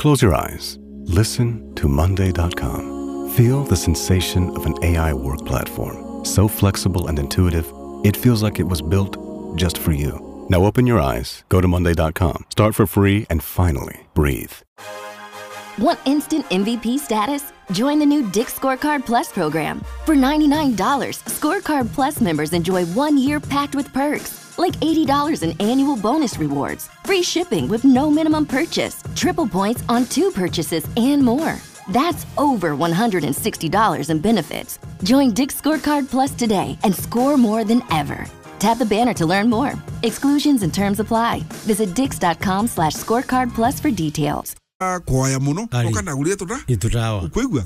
Close your eyes. Listen to Monday.com. Feel the sensation of an AI work platform. So flexible and intuitive, it feels like it was built just for you. Now open your eyes, go to Monday.com, start for free, and finally breathe. Want instant MVP status? Join the new Dick's Scorecard Plus program. For $99, Scorecard Plus members enjoy 1 year packed with perks, like $80 in annual bonus rewards, free shipping with no minimum purchase, triple points on 2 purchases, and more. That's over $160 in benefits. Join Dick's Scorecard Plus today and score more than ever. Tap the banner to learn more. Exclusions and terms apply. Visit dix.com/scorecard plus for details. Kwaya muno okana gulia tuta itutawa ukwigwa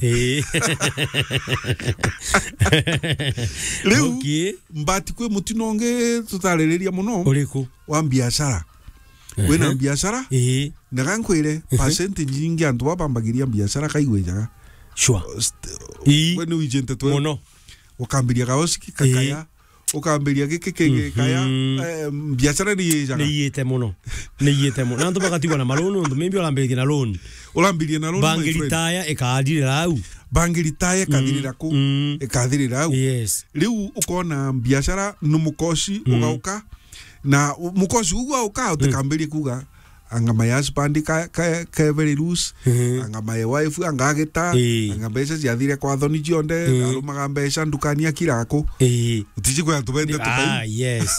leo mbati kwe mutinonge tutareleria muno uliku wa biashara wena biashara nagankwire percentage nyingi antu babambagiria biashara kaigwejaga sure wena wijente twe muno ukambiria kaosiki kakaya ukambiria gikekege kaya biashara ni yejaga ni yete muno nanto bagatigwa na malono ndo membi olambiria na loan bangiritaya ekadire rau bangiritaya kadire ku ekadire rau yes riu ukona biashara numukoshi ugauka na mukoshi ugauka utekambiria kuga anga my husband ka very loose anga my wife anga geta anga mbeca ciathire kwa thoni cionde arumaga mbeca ndukani akirako utiji kwa tubende tubai yes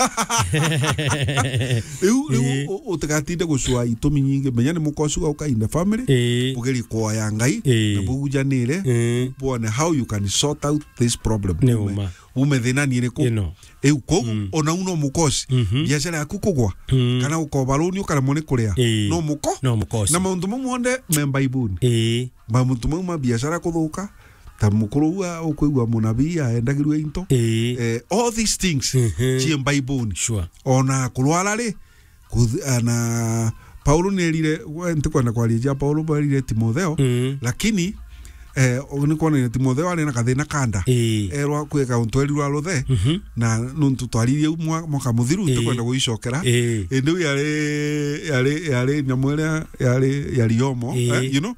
eu utegatinde gucua itumi nyingi menya ni mukoci gauka in the family bugeri kwa ya ngai na bugujanire bone how you can sort out this problem umethina ni riko eu ko ona uno mukoci biashara yaku kugwa kana ukobaluni kana mone kuria no mukoci na maundu mamonde member ibuni maundu mamwe biashara kuthuka tamukuru wa ukwigwa munabii aendagirwe into all these things chiemba ibuni sure ona kulwala ri na Paulo nerire ntikwenda kwaria Paulo barire Timotheo lakini ni kona Timotheo ari na kathina kanda erwa kweka untweri rwa ruthe na nuntu twaririe mwaka muthiru tukwenda guicokera ndu yari nyamwera yari yomo you know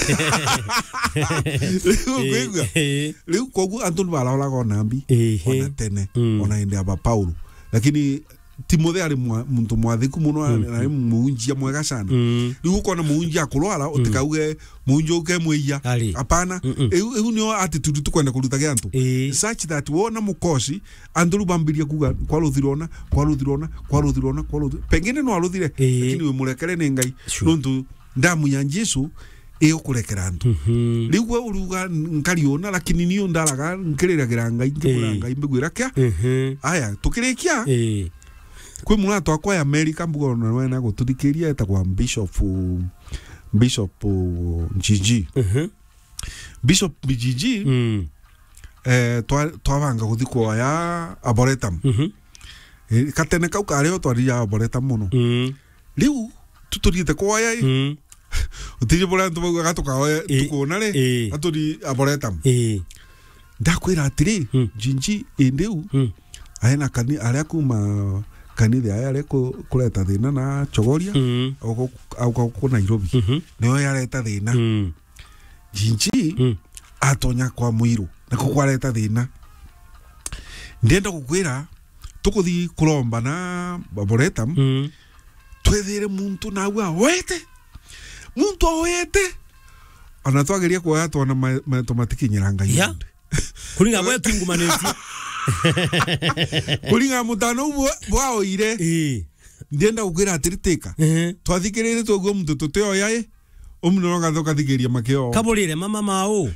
leo kogu antu balaula kona mbi ona tene ona inde aba Paulo lakini Timotheo ari muntu mwathiku muno ari muunjia mwega sana riu kona muunjia kulwala utikauge muunjo ke mwiya apana eu nio attitude tukwenda kuruta antu such that wona mukosi anduru bambiria kuga kwaruthirona pengine no aruthire lakini we murekere ni ngai nuntu ndamu ya Yesu kurekera antu riu we uruga nkariona lakini niyo ndaraga nkiriragira ngai ngikura mbigwira kya aya tukirikia kwe muna twakwa ya America mbugo na wena gututhikiria etagwa Bishop Gigi Bishop Gigi twabanga guthikwa ya Arboretum katene kau kareo twaria Arboretum muno riu tuturite kwa ya utije bora ntu baga gatuka tukona re aturi Arboretum ndakwira atiri Gigi indeu aina kani aria kuma kanitha yare kureta thina na chogoria au ku Nairobi niyo yareta thina Gigi atonya kwa muiru na kwareta thina ndenda kukwira tukuthi kuromba na Arboretum twethire muntu nawa wete muntu wete ana twageria kwa atu na automatikinyira ngai kuringa bwa tingumaneti kuringa mutano bwao ire ndienda kugira atiriteka twathikirire twaguo muntu tuteo yae umno gathoka thigiria makio kaburire mama mao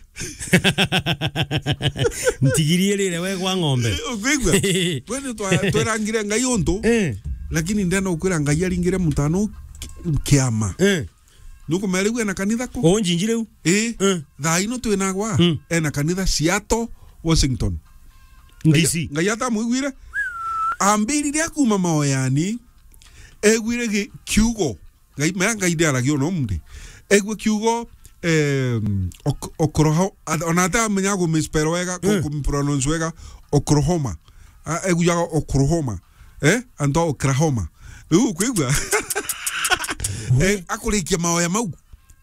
ntigirie rire we gwa ng'ombe ukwigwa kwene twarangire ngai untu lakini ndienda kugira ngai aringire mutano kiama nuko meriwe na kanitha ko onjinjire u thaino twina gwa ena kanitha Seattle Washington DC ngayata mwigwire ambiriria kuma maoyani egwire kiugo ngai ide aragio no mundi egwe kiugo okroho onata menyago mispero wega ko pronounce wega Oklahoma eguya Oklahoma ando Oklahoma kwigwa akurikia maoya mau